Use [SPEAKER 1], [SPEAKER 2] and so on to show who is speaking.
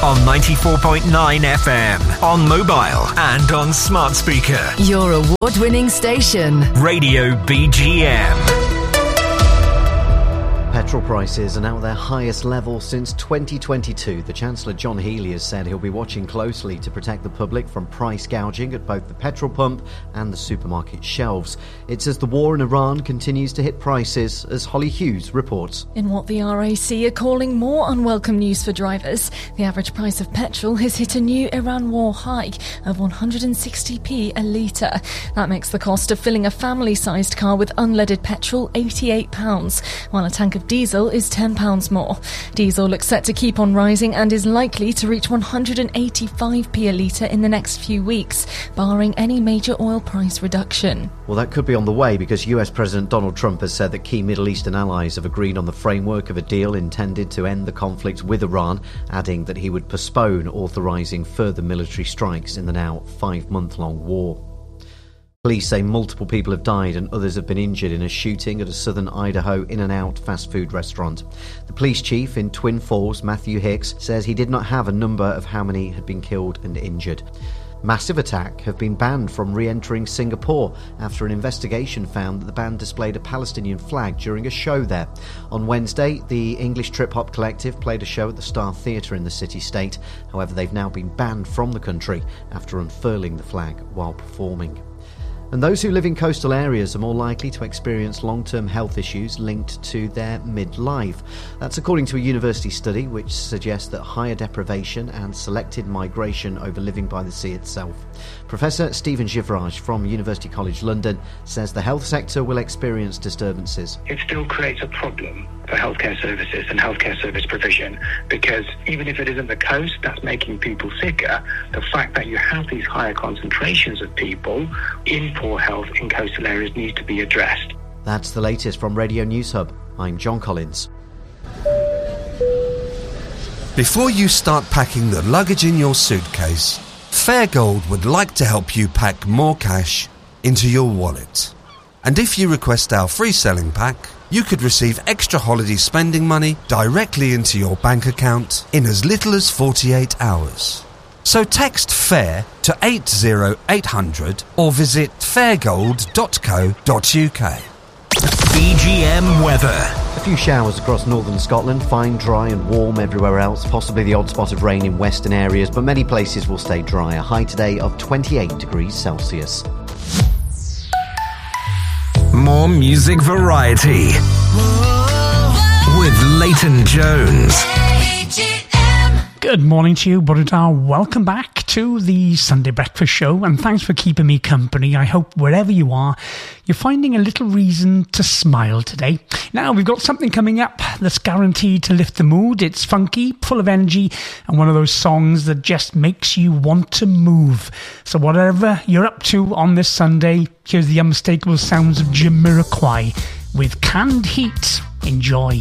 [SPEAKER 1] on 94.9 FM, on mobile and on smart speaker.
[SPEAKER 2] Your award-winning station.
[SPEAKER 1] Radio BGM.
[SPEAKER 3] Petrol prices are now at their highest level since 2022. The Chancellor John Healey has said he'll be watching closely to protect the public from price gouging at both the petrol pump and the supermarket shelves. It's as the war in Iran continues to hit prices, as Holly Hughes reports.
[SPEAKER 4] In what the RAC are calling more unwelcome news for drivers, the average price of petrol has hit a new Iran war high of 160p a litre. That makes the cost of filling a family-sized car with unleaded petrol £88, while a tank of diesel is £10 more. Diesel looks set to keep on rising and is likely to reach 185p a litre in the next few weeks, barring any major oil price reduction.
[SPEAKER 3] Well, that could be on the way because US President Donald Trump has said that key Middle Eastern allies have agreed on the framework of a deal intended to end the conflict with Iran, adding that he would postpone authorising further military strikes in the now 5-month-long war. Police say multiple people have died and others have been injured in a shooting at a southern Idaho In-N-Out fast food restaurant. The police chief in Twin Falls, Matthew Hicks, says he did not have a number of how many had been killed and injured. Massive Attack have been banned from re-entering Singapore after an investigation found that the band displayed a Palestinian flag during a show there. On Wednesday, the English trip-hop collective played a show at the Star Theatre in the city-state. However, they've now been banned from the country after unfurling the flag while performing. And those who live in coastal areas are more likely to experience long-term health issues linked to their midlife. That's according to a university study which suggests that higher deprivation and selected migration over living by the sea itself. Professor Stephen Givraj from University College London says the health sector will experience disturbances.
[SPEAKER 5] It still creates a problem for healthcare services and healthcare service provision because even if it isn't the coast that's making people sicker, the fact that you have these higher concentrations of people in poor health in coastal areas needs to be addressed.
[SPEAKER 3] That's the latest from Radio News Hub. I'm John Collins.
[SPEAKER 6] Before you start packing the luggage in your suitcase, Fairgold would like to help you pack more cash into your wallet. And if you request our free selling pack, you could receive extra holiday spending money directly into your bank account in as little as 48 hours. So text FAIR to 80800 or visit fairgold.co.uk.
[SPEAKER 1] BGM weather.
[SPEAKER 3] A few showers across northern Scotland, fine, dry and warm everywhere else, possibly the odd spot of rain in western areas, but many places will stay dry. A high today of 28 degrees Celsius.
[SPEAKER 1] More music variety with Leighton Jones.
[SPEAKER 7] Good morning to you, Buddha. Welcome back to the Sunday Breakfast Show, and thanks for keeping me company. I hope wherever you are, you're finding a little reason to smile today. Now, we've got something coming up that's guaranteed to lift the mood. It's funky, full of energy, and one of those songs that just makes you want to move. So whatever you're up to on this Sunday, here's the unmistakable sounds of Jamiroquai with Canned Heat. Enjoy.